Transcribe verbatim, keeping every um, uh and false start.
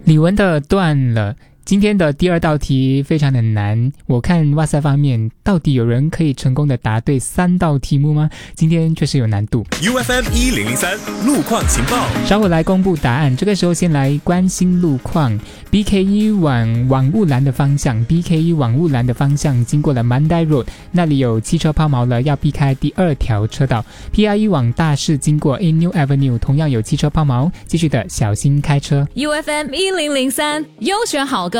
李玟的断了。今天的第二道题非常的难，我看哇塞方面到底有人可以成功的答对三道题目吗？今天确实有难度。 U F M 一零零三路况情报， 稍后来公布答案，这个时候先来关心路况。 B K 一 往往雾兰的方向 B K 一 往雾兰的方向经过了 Mandai Road， 那里有汽车抛锚了，要避开第二条车道。 P R 一 往大市经过 A New Avenue， 同样有汽车抛锚，继续的小心开车。 U F M 一零零三优选好歌